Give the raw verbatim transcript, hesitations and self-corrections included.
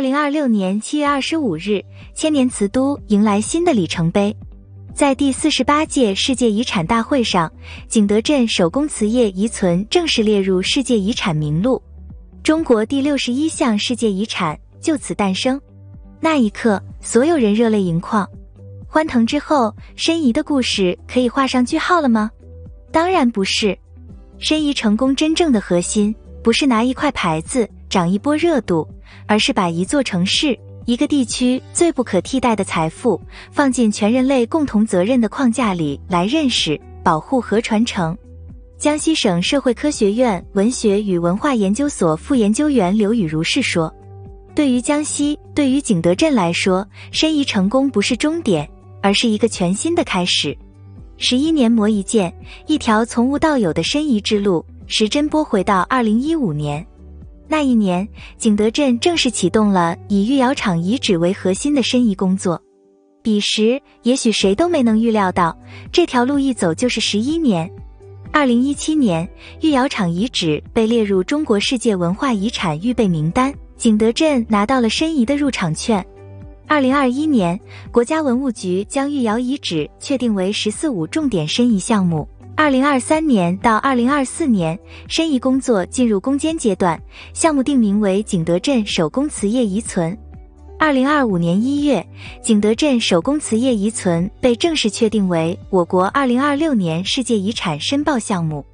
二零二六年七月二十五日，千年瓷都迎来新的里程碑。在第四十八届世界遗产大会上，景德镇手工瓷业遗存正式列入世界遗产名录，中国第六十一项世界遗产就此诞生。那一刻，所有人热泪盈眶。欢腾之后，申遗的故事可以画上句号了吗？当然不是。申遗成功真正的核心，不是拿一块牌子涨一波热度，而是把一座城市、一个地区最不可替代的财富放进全人类共同责任的框架里来认识、保护和传承。江西省社会科学院文学与文化研究所副研究员刘雨如是说，对于江西，对于景德镇来说，申遗成功不是终点，而是一个全新的开始。十一年磨一剑，一条从无到有的申遗之路，时针拨回到二零一五年。那一年，景德镇正式启动了以御窑厂遗址为核心的申遗工作。彼时，也许谁都没能预料到，这条路一走就是十一年。二零一七年，御窑厂遗址被列入中国世界文化遗产预备名单，景德镇拿到了申遗的入场券。二零二一年，国家文物局将御窑遗址确定为“十四五”重点申遗项目。二零二三年到二零二四年，申遗工作进入攻坚阶段，项目定名为景德镇手工瓷业遗存。二零二五年一月，景德镇手工瓷业遗存被正式确定为我国二零二六年世界遗产申报项目。